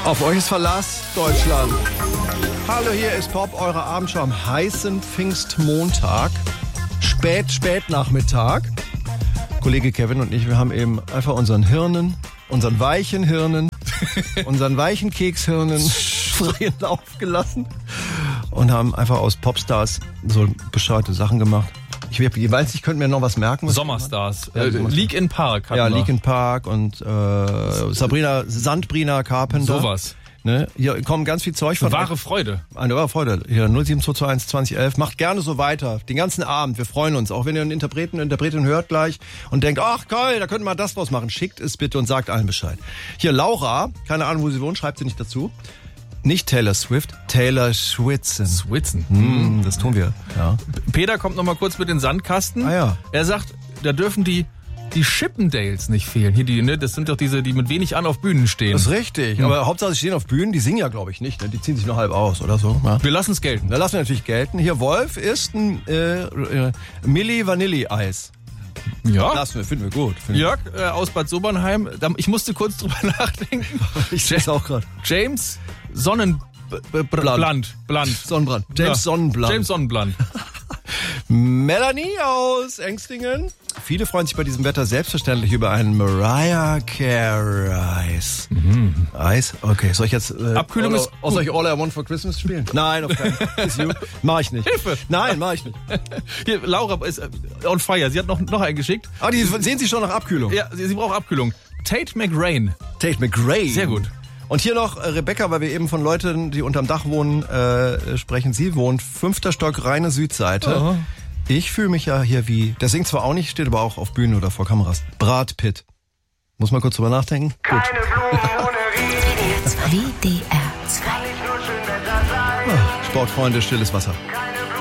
Auf euch ist Verlass, Deutschland. Hallo, hier ist Pop, eure Abendschau am heißen Pfingstmontag. Spät Nachmittag. Kollege Kevin und ich, wir haben eben einfach unseren Hirnen, unseren weichen Hirnen, unseren weichen Kekshirnen freien Lauf gelassen und haben einfach aus Popstars so bescheuerte Sachen gemacht. Ich weiß, ich könnte mir noch was merken. Sommerstars. Linkin Park. Ja, Linkin Park und Sandbrina Carpenter. Sowas. Ne? Hier kommen ganz viel Zeug von. Wahre Freude. Eine wahre Freude. Hier 07221 2011. Macht gerne so weiter. Den ganzen Abend. Wir freuen uns. Auch wenn ihr einen Interpretin hört gleich und denkt, ach geil, da könnte man das draus machen. Schickt es bitte und sagt allen Bescheid. Hier Laura, keine Ahnung, wo sie wohnt, schreibt sie nicht dazu. Nicht Taylor Swift, Taylor Schwitzen. Schwitzen. Das tun wir. Ja. Peter kommt noch mal kurz mit den Sandkasten. Ah ja. Er sagt, da dürfen die Chippendales nicht fehlen. Hier das sind doch diese, die mit wenig an auf Bühnen stehen. Das ist richtig. Aber Hauptsache, sie stehen auf Bühnen, die singen ja, glaube ich, nicht. Ne? Die ziehen sich nur halb aus oder so. Ja. Wir lassen es gelten. Da lassen wir natürlich gelten. Hier, Wolf isst ein Milli Vanilli Eis. Ja. Lassen wir, finden wir gut. Jörg aus Bad Sobernheim. Ich musste kurz drüber nachdenken. Ich sehe es auch gerade. James Sonnenbrand. Sonnenbrand. James Sonnenbrand. James Sonnenbrand. Melanie aus Engstingen. Viele freuen sich bei diesem Wetter selbstverständlich über einen Mariah Carey Eis. Eis? Okay, soll ich jetzt Abkühlung ist soll ich All I Want for Christmas spielen? Nein, auf keinen Fall. Mach ich nicht. Hilfe! Nein, mach ich nicht. Hier, Laura ist on fire. Sie hat noch einen geschickt. Die sehen Sie schon nach Abkühlung. Ja, sie braucht Abkühlung. Tate McRae. Tate McRae. Sehr gut. Und hier noch Rebecca, weil wir eben von Leuten, die unterm Dach wohnen, sprechen. Sie wohnt 5. Stock, reine Südseite. Oh. Ich fühle mich ja hier wie, der singt zwar auch nicht, steht aber auch auf Bühnen oder vor Kameras. Brad Pitt. Muss mal kurz drüber nachdenken. Keine Gut. Blumen ohne Regen. WDR 2. Kann nicht nur schön Wetter sein. Sportfreunde, stilles Wasser. Keine